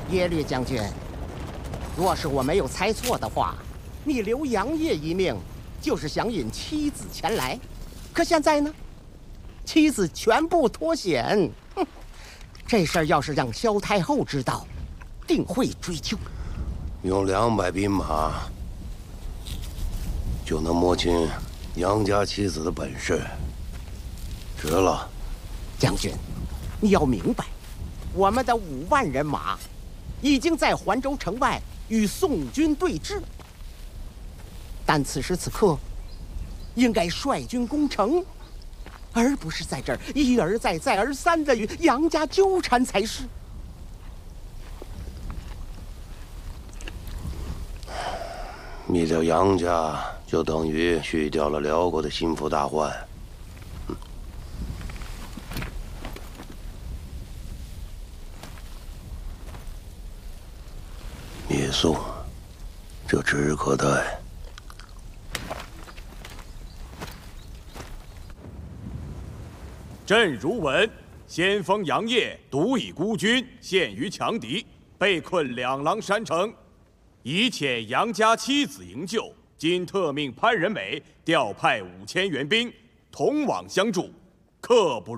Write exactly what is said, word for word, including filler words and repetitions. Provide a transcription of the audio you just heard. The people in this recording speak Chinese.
耶律将军，若是我没有猜错的话，你留杨业一命，就是想引妻子前来。可现在呢，妻子全部脱险。哼，这事儿要是让萧太后知道，定会追究。 用两百兵马就能摸清杨家妻子的本事，值了。 将军，你要明白，我们的五万人马已经在环州城外与宋军对峙，但此时此刻，应该率军攻城，而不是在这儿一而再、再而三的与杨家纠缠才是。 灭掉杨家，就等于去掉了辽国的心腹大患。嗯、灭宋，这指日可待。 朕如闻，先锋杨业独以孤军陷于强敌，被困两狼山城，已遣杨家妻子营救。今特命潘仁美调派五千援兵同往相助，刻不